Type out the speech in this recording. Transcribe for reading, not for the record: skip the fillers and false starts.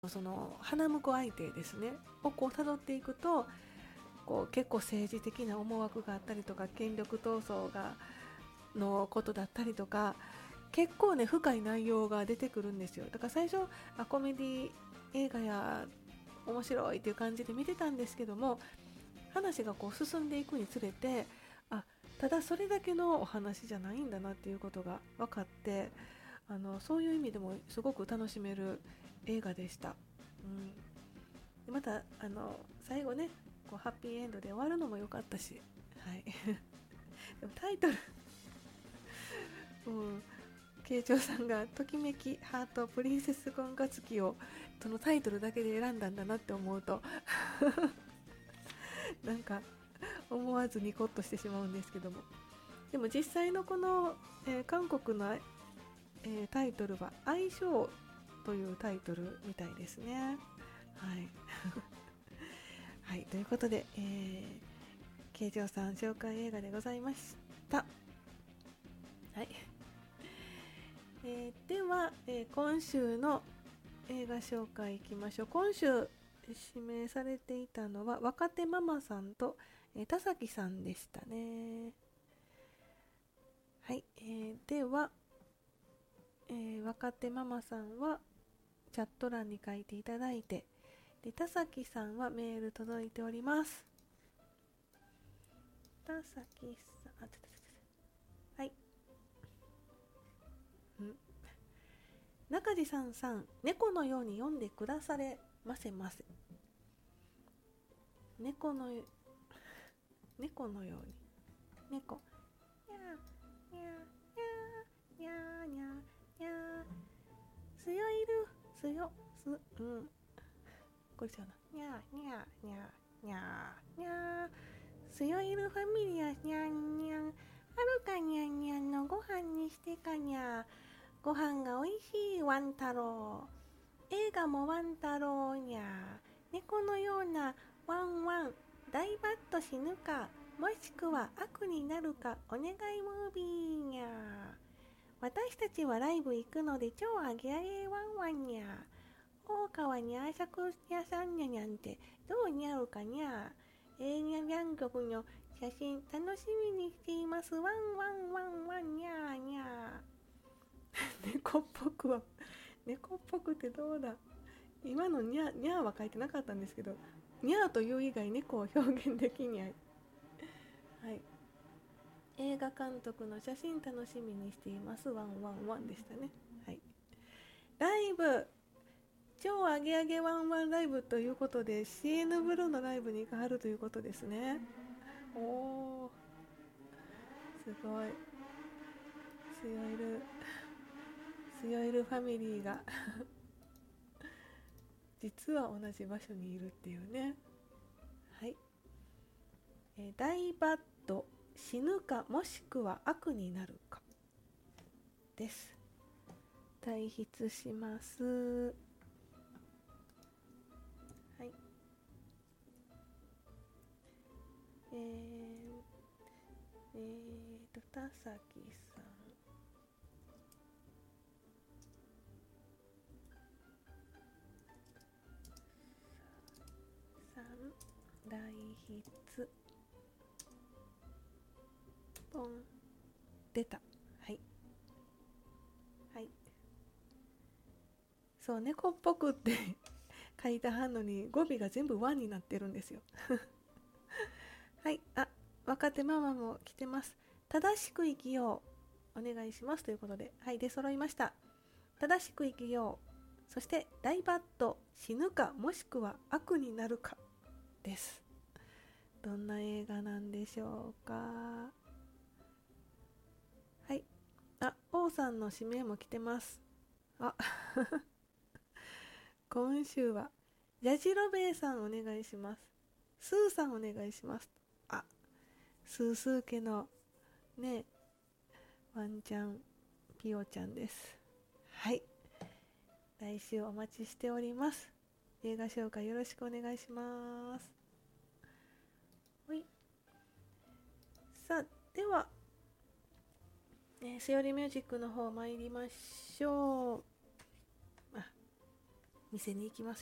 その花婿相手ですねをこう辿っていくと、こう結構政治的な思惑があったりとか、権力闘争がのことだったりとか、結構ね深い内容が出てくるんですよ。だから最初コメディ映画や面白いっていう感じで見てたんですけども、話がこう進んでいくにつれて、あただそれだけのお話じゃないんだなっていうことが分かって、そういう意味でもすごく楽しめる映画でした。でまた最後ねこうハッピーエンドで終わるのも良かったし、はい、でもタイトル、慶長さんが「ときめきハートプリンセス婚活記」をそのタイトルだけで選んだんだなって思うとなんか思わずニコッとしてしまうんですけども、でも実際のこの、韓国の、タイトルは相性というタイトルみたいですね。はい、はい、ということで、慶長さん紹介映画でございました。はい、では、今週の映画紹介いきましょう。今週指名されていたのは若手ママさんと、田崎さんでしたね。はい、では、若手ママさんはチャット欄に書いていただいて、で田崎さんはメール届いております。田崎さん、はい、中地さんさん、猫のように読んでくだされませませ。猫のように猫、にゃーにゃーにゃーにゃーにゃー、すよいるすよす、これ違うな、にゃーにゃーにゃーにゃーにゃー、すよいるファミリアにゃんにゃん、はるかにゃんにゃんのご飯にしてかにゃー、ご飯がおいしいワン太郎、映画もワン太郎にゃー、猫のようなワンワン、大バッと死ぬかもしくは悪になるかお願いムービーにゃー、私たちはライブ行くので超アゲアゲワンワンにゃー、大川にゃーしゃく屋さんにゃにゃんてどうにゃるかにゃー、映画ギャン曲の写真楽しみにしていますワンワンワンワンにゃーにゃー。猫っぽくは猫っぽくてどうだ、今のにゃにゃーは書いてなかったんですけど、にゃーという以外猫を表現できにゃい。はい、映画監督の写真楽しみにしていますワンワンワンでしたね。はい、ライブ、超アゲアゲワンワンライブということで CN ブルーのライブに行かはるということですね。おー、すごい、スヨイルファミリーが実は同じ場所にいるっていうね。はい、大バッド、死ぬかもしくは悪になるかです。退筆します。はい、えー、田崎さん代筆、ポン、出た。はい、はい、そう猫っぽくって書いたはんのに語尾が全部ワンになってるんですよ。はい、若手ママも来てます。正しく生きようお願いしますということで、はい、出揃いました。正しく生きよう、そして大バッド、死ぬかもしくは悪になるかです。どんな映画なんでしょうか。はい、王さんの指名も来てます。あ今週はジャジロベイさんお願いします。スーさんお願いします。あ、スースー家のねワンちゃんピオちゃんです。はい、来週お待ちしております。映画紹介よろしくお願いします。はい、さあでは、セオリーミュージックの方参りましょう。 店に行きます